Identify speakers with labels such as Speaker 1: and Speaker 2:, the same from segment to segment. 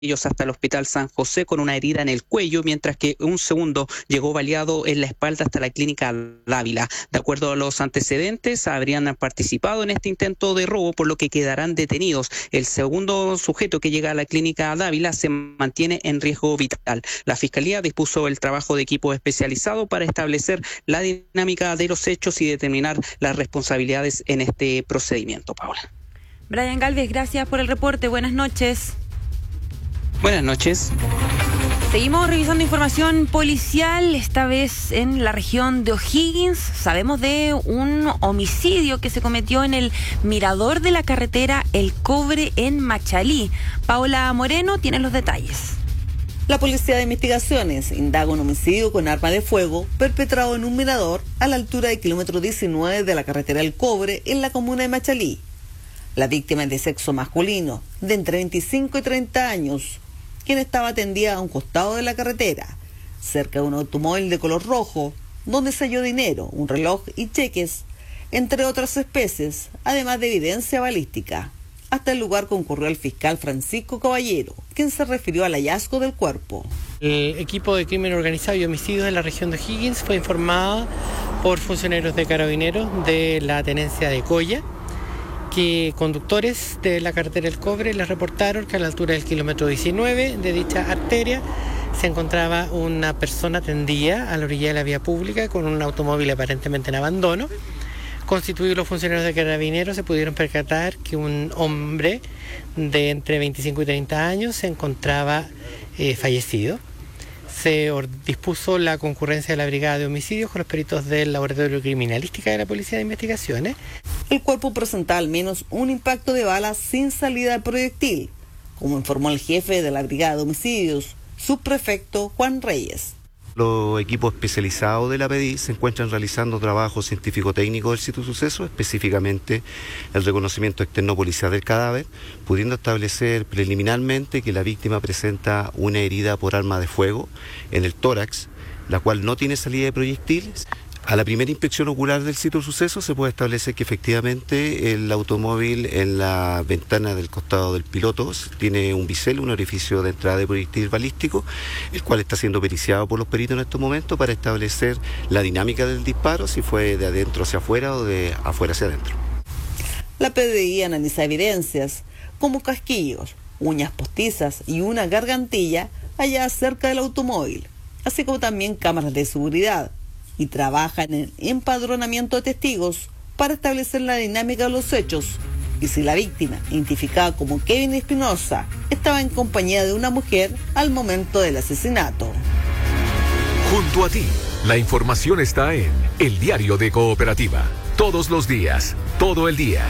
Speaker 1: hasta el Hospital San José con una herida en el cuello, mientras que un segundo llegó baleado en la espalda hasta la clínica Dávila. De acuerdo a los antecedentes, habrían participado en este intento de robo, por lo que quedarán detenidos. El segundo sujeto que llega a la clínica Dávila se mantiene en riesgo vital. La Fiscalía dispuso el trabajo de equipo especializado para establecer la dinámica de los hechos y determinar las responsabilidades en este procedimiento. Paula.
Speaker 2: Brian Galvez, gracias por el reporte. Buenas noches.
Speaker 1: Buenas noches.
Speaker 2: Seguimos revisando información policial, esta vez en la región de O'Higgins. Sabemos de un homicidio que se cometió en el mirador de la carretera El Cobre en Machalí. Paola Moreno tiene los detalles.
Speaker 3: La Policía de Investigaciones indaga un homicidio con arma de fuego perpetrado en un mirador a la altura del kilómetro 19 de la carretera El Cobre en la comuna de Machalí. La víctima es de sexo masculino, de entre 25 y 30 años, quien estaba tendida a un costado de la carretera, cerca de un automóvil de color rojo, donde se halló dinero, un reloj y cheques, entre otras especies, además de evidencia balística. Hasta el lugar concurrió el fiscal Francisco Caballero, quien se refirió al hallazgo del cuerpo.
Speaker 4: El equipo de crimen organizado y homicidios de la región de O'Higgins fue informado por funcionarios de Carabineros de la tenencia de Coya, que conductores de la carretera El Cobre les reportaron que a la altura del kilómetro 19 de dicha arteria se encontraba una persona tendida a la orilla de la vía pública con un automóvil aparentemente en abandono. Constituidos los funcionarios de Carabineros, se pudieron percatar que un hombre de entre 25 y 30 años se encontraba fallecido. Se dispuso la concurrencia de la Brigada de Homicidios con los peritos del Laboratorio de Criminalística de la Policía de Investigaciones.
Speaker 3: El cuerpo presentaba al menos un impacto de bala sin salida de proyectil, como informó el jefe de la Brigada de Homicidios, subprefecto Juan Reyes.
Speaker 5: Los equipos especializados de la PDI se encuentran realizando trabajo científico-técnico del sitio de suceso, específicamente el reconocimiento externo policial del cadáver, pudiendo establecer preliminarmente que la víctima presenta una herida por arma de fuego en el tórax, la cual no tiene salida de proyectiles. A la primera inspección ocular del sitio de suceso se puede establecer que efectivamente el automóvil en la ventana del costado del piloto tiene un bisel, un orificio de entrada de proyectil balístico, el cual está siendo periciado por los peritos en estos momentos para establecer la dinámica del disparo, si fue de adentro hacia afuera o de afuera hacia adentro.
Speaker 3: La PDI analiza evidencias como casquillos, uñas postizas y una gargantilla allá cerca del automóvil, así como también cámaras de seguridad, y trabaja en el empadronamiento de testigos para establecer la dinámica de los hechos y si la víctima, identificada como Kevin Espinosa, estaba en compañía de una mujer al momento del asesinato.
Speaker 6: Junto a ti, la información está en El Diario de Cooperativa. Todos los días, todo el día.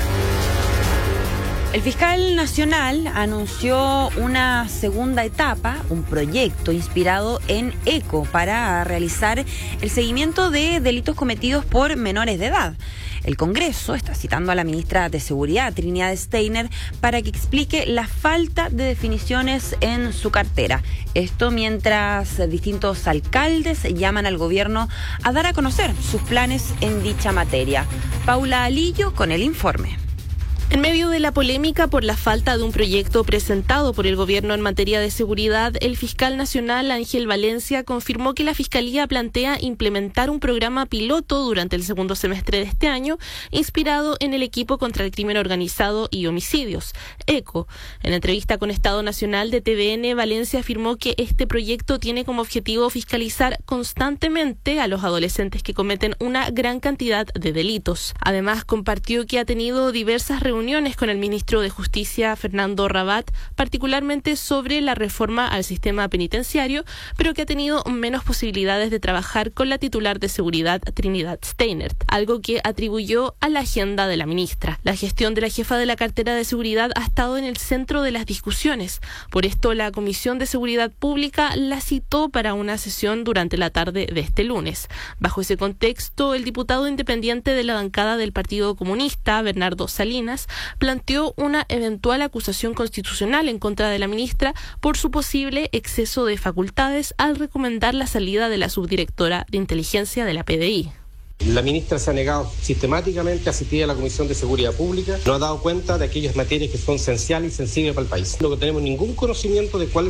Speaker 2: El fiscal nacional anunció una segunda etapa, un proyecto inspirado en ECO para realizar el seguimiento de delitos cometidos por menores de edad. El Congreso está citando a la ministra de Seguridad, Trinidad Steiner, para que explique la falta de definiciones en su cartera. Esto mientras distintos alcaldes llaman al gobierno a dar a conocer sus planes en dicha materia. Paula Alillo con el informe.
Speaker 7: En medio de la polémica por la falta de un proyecto presentado por el gobierno en materia de seguridad, el fiscal nacional Ángel Valencia confirmó que la Fiscalía plantea implementar un programa piloto durante el segundo semestre de este año, inspirado en el equipo contra el crimen organizado y homicidios, ECO. En entrevista con Estado Nacional de TVN, Valencia afirmó que este proyecto tiene como objetivo fiscalizar constantemente a los adolescentes que cometen una gran cantidad de delitos. Además, compartió que ha tenido diversas reuniones con el ministro de Justicia, Fernando Rabat, particularmente sobre la reforma al sistema penitenciario, pero que ha tenido menos posibilidades de trabajar con la titular de Seguridad, Trinidad Steiner, algo que atribuyó a la agenda de la ministra. La gestión de la jefa de la cartera de Seguridad ha estado en el centro de las discusiones. Por esto, la Comisión de Seguridad Pública la citó para una sesión durante la tarde de este lunes. Bajo ese contexto, el diputado independiente de la bancada del Partido Comunista, Bernardo Salinas, planteó una eventual acusación constitucional en contra de la ministra por su posible exceso de facultades al recomendar la salida de la subdirectora de inteligencia de la PDI.
Speaker 8: La ministra se ha negado sistemáticamente a asistir a la Comisión de Seguridad Pública, no ha dado cuenta de aquellas materias que son esenciales y sensibles para el país. No tenemos ningún conocimiento de cuál